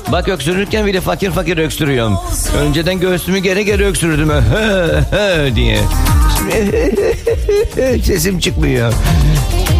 Bak öksürürken bile fakir fakir öksürüyorum. Önceden göğsümü geri geri öksürdüm diye. Sesim çıkmıyor.